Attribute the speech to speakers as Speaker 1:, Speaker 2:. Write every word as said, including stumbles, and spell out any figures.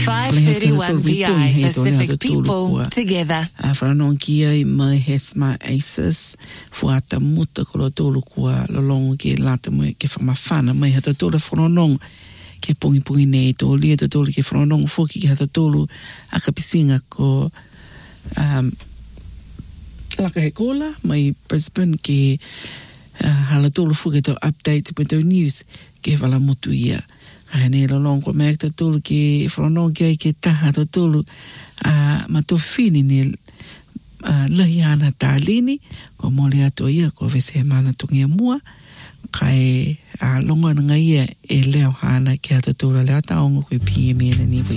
Speaker 1: five thirty-one P I Pacific people together.
Speaker 2: Afranon kia I mai hesma aces fuata muta ko tolu kua lolong ke lata mo ke famafana mai hata tolu fronong ke pongi pongi nei to lia to tolu ke fronong foki ke hata tolu akapisinga ko um laka hekola mai Brisbane ke uh, hala tolu fuke to update pe to news ke vala mutu ia Hane lo long ko mek to tulu ki fronon ki ke taha to tulu a ma to fini ni a lehiana talini ko mole ato ia ko vese mana tungia mua kai a longo nga ia e leo hana ki ato tulu le ata ongo ko pie me ni